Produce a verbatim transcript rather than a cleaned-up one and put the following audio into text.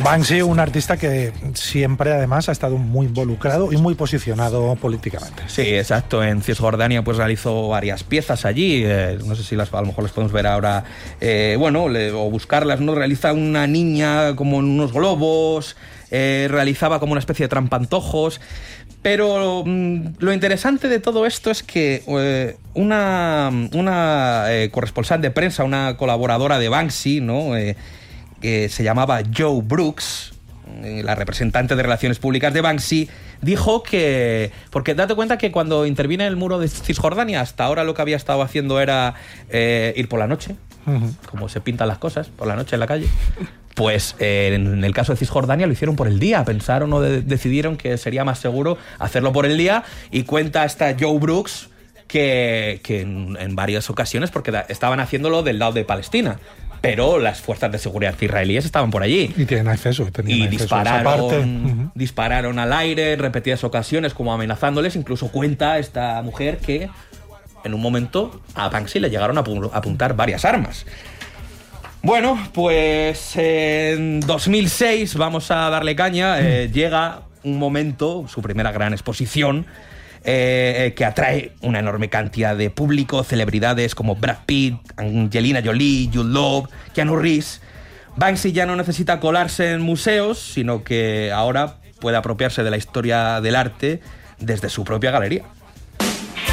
Banksy, un artista que siempre además ha estado muy involucrado y muy posicionado políticamente. Sí, exacto. En Cisjordania pues realizó varias piezas allí, eh, no sé si las, a lo mejor las podemos ver ahora, eh, bueno, le, o buscarlas, ¿no? Realiza una niña como en unos globos, eh, realizaba como una especie de trampantojos. Pero mmm, lo interesante de todo esto es que eh, una, una eh, corresponsal de prensa, una colaboradora de Banksy, ¿no? Eh, que se llamaba Jo Brooks, eh, la representante de Relaciones Públicas de Banksy, dijo que... Porque date cuenta que cuando interviene en el muro de Cisjordania, hasta ahora lo que había estado haciendo era eh, ir por la noche, uh-huh. como se pintan las cosas, por la noche en la calle. Pues eh, en el caso de Cisjordania lo hicieron por el día, pensaron o de- decidieron que sería más seguro hacerlo por el día, y cuenta esta Jo Brooks que, que en, en varias ocasiones, porque da- estaban haciéndolo del lado de Palestina, pero las fuerzas de seguridad israelíes estaban por allí. Y tienen acceso. Y acceso dispararon, uh-huh. dispararon al aire en repetidas ocasiones como amenazándoles. Incluso cuenta esta mujer que en un momento a Banksy le llegaron a pu- apuntar varias armas. Bueno, pues en dos mil seis, vamos a darle caña, eh, llega un momento, su primera gran exposición, eh, que atrae una enorme cantidad de público, celebridades como Brad Pitt, Angelina Jolie, Jude Law, Keanu Reeves. Banksy ya no necesita colarse en museos, sino que ahora puede apropiarse de la historia del arte desde su propia galería.